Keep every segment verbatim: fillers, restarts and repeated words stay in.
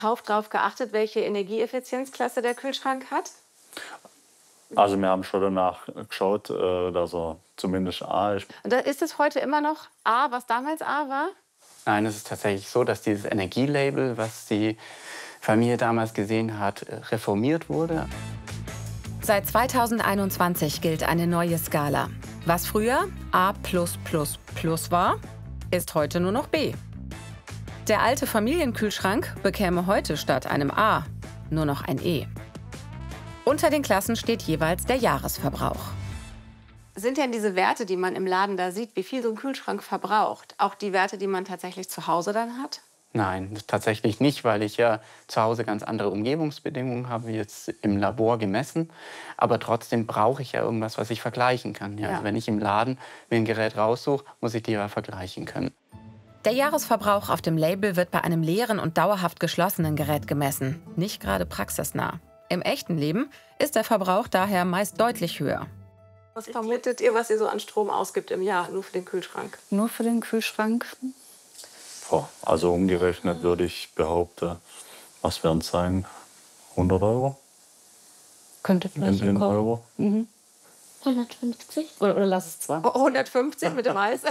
Drauf drauf geachtet, welche Energieeffizienzklasse der Kühlschrank hat? Also wir haben schon danach geschaut, äh, dass er zumindest A ist. Und da ist es heute immer noch A, was damals A war? Nein, es ist tatsächlich so, dass dieses Energielabel, was die Familie damals gesehen hat, reformiert wurde. Seit zweitausendeinundzwanzig gilt eine neue Skala. Was früher A plus plus plus war, ist heute nur noch B. Der alte Familienkühlschrank bekäme heute statt einem A nur noch ein E. Unter den Klassen steht jeweils der Jahresverbrauch. Sind denn diese Werte, die man im Laden da sieht, wie viel so ein Kühlschrank verbraucht, auch die Werte, die man tatsächlich zu Hause dann hat? Nein, tatsächlich nicht, weil ich ja zu Hause ganz andere Umgebungsbedingungen habe, wie jetzt im Labor gemessen. Aber trotzdem brauche ich ja irgendwas, was ich vergleichen kann. Ja, Ja. Also wenn ich im Laden mir ein Gerät raussuche, muss ich die ja vergleichen können. Der Jahresverbrauch auf dem Label wird bei einem leeren und dauerhaft geschlossenen Gerät gemessen, nicht gerade praxisnah. Im echten Leben ist der Verbrauch daher meist deutlich höher. Was vermutet ihr, was ihr so an Strom ausgibt im Jahr, nur für den Kühlschrank? Nur für den Kühlschrank? Boah, also umgerechnet würde ich behaupten, was werden es sein? hundert Euro? Könnte vielleicht In, in kommen. Euro? Mhm. hundertfünfzig? Oder, oder lass es zwei. Oh, hundertfünfzig mit dem Eis?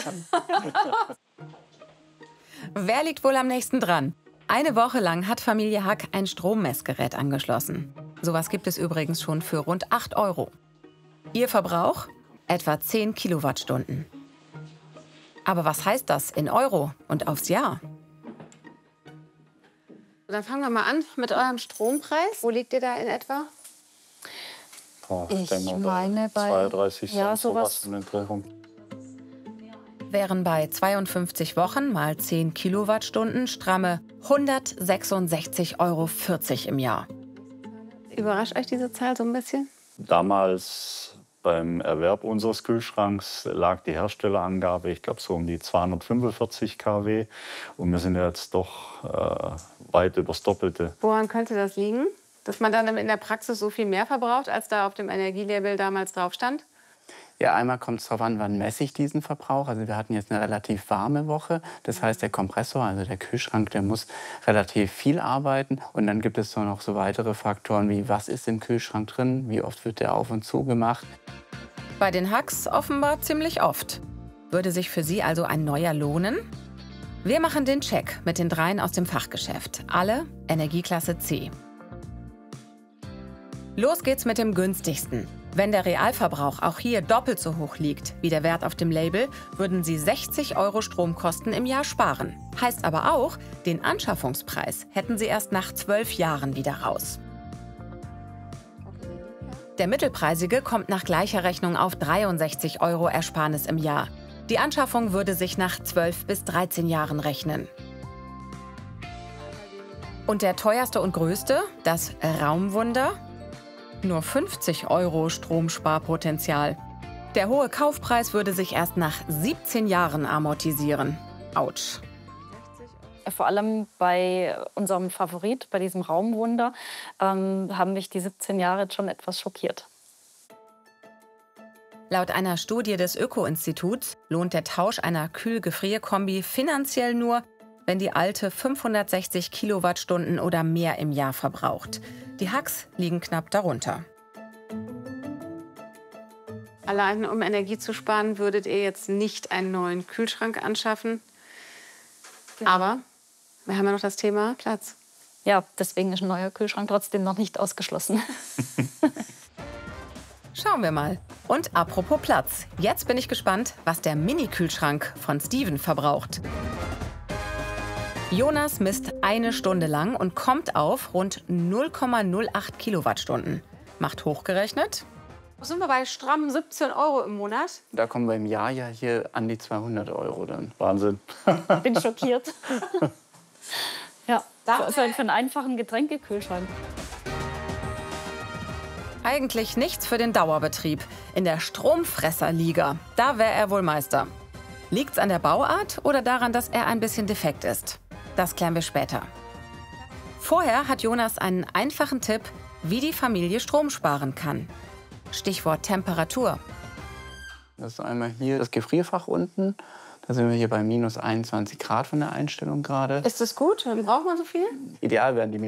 Wer liegt wohl am nächsten dran? Eine Woche lang hat Familie Hack ein Strommessgerät angeschlossen. Sowas gibt es übrigens schon für rund acht Euro. Ihr Verbrauch? Etwa zehn Kilowattstunden. Aber was heißt das in Euro und aufs Jahr? Dann fangen wir mal an mit eurem Strompreis. Wo liegt ihr da in etwa? Boah, Ich denke mal, meine bei- zweiunddreißig ja, Cent, sowas sowas. in den Dreh rum. Wären bei zweiundfünfzig Wochen mal zehn Kilowattstunden stramme hundertsechsundsechzig Euro vierzig im Jahr. Überrascht euch diese Zahl so ein bisschen? Damals beim Erwerb unseres Kühlschranks lag die Herstellerangabe, ich glaube, so um die zweihundertfünfundvierzig Kilowatt. Und wir sind ja jetzt doch äh, weit übers Doppelte. Woran könnte das liegen? Dass man dann in der Praxis so viel mehr verbraucht, als da auf dem Energielabel damals drauf stand? Ja, einmal kommt es darauf an, wann messe ich diesen Verbrauch. Also wir hatten jetzt eine relativ warme Woche. Das heißt, der Kompressor, also der Kühlschrank, der muss relativ viel arbeiten. Und dann gibt es so noch so weitere Faktoren wie, was ist im Kühlschrank drin, wie oft wird der auf und zu gemacht. Bei den Hacks offenbar ziemlich oft. Würde sich für Sie also ein neuer lohnen? Wir machen den Check mit den dreien aus dem Fachgeschäft. Alle Energieklasse C. Los geht's mit dem günstigsten. Wenn der Realverbrauch auch hier doppelt so hoch liegt wie der Wert auf dem Label, würden Sie sechzig Euro Stromkosten im Jahr sparen. Heißt aber auch, den Anschaffungspreis hätten Sie erst nach zwölf Jahren wieder raus. Der mittelpreisige kommt nach gleicher Rechnung auf dreiundsechzig Euro Ersparnis im Jahr. Die Anschaffung würde sich nach zwölf bis dreizehn Jahren rechnen. Und der teuerste und größte, das Raumwunder? Nur fünfzig Euro Stromsparpotenzial. Der hohe Kaufpreis würde sich erst nach siebzehn Jahren amortisieren. Autsch. Vor allem bei unserem Favorit, bei diesem Raumwunder, ähm, haben mich die siebzehn Jahre jetzt schon etwas schockiert. Laut einer Studie des Öko-Instituts lohnt der Tausch einer Kühl-Gefrier-Kombi finanziell nur, wenn die alte fünfhundertsechzig Kilowattstunden oder mehr im Jahr verbraucht. Die Hacks liegen knapp darunter. Allein um Energie zu sparen, würdet ihr jetzt nicht einen neuen Kühlschrank anschaffen. Aber wir haben ja noch das Thema Platz. Ja, deswegen ist ein neuer Kühlschrank trotzdem noch nicht ausgeschlossen. Schauen wir mal. Und apropos Platz. Jetzt bin ich gespannt, was der Mini-Kühlschrank von Steven verbraucht. Jonas misst eine Stunde lang und kommt auf rund null Komma null acht Kilowattstunden. Macht hochgerechnet? Sind wir bei stramm siebzehn Euro im Monat? Da kommen wir im Jahr ja hier an die zweihundert Euro dann. Wahnsinn. Bin schockiert. Ja, für, für einen einfachen Getränkekühlschrank. Eigentlich nichts für den Dauerbetrieb. In der Stromfresserliga, da wäre er wohl Meister. Liegt's an der Bauart oder daran, dass er ein bisschen defekt ist? Das klären wir später. Vorher hat Jonas einen einfachen Tipp, wie die Familie Strom sparen kann. Stichwort Temperatur. Das ist einmal hier das Gefrierfach unten. Da sind wir hier bei minus einundzwanzig Grad von der Einstellung gerade. Ist das gut? Braucht man so viel? Ideal wären die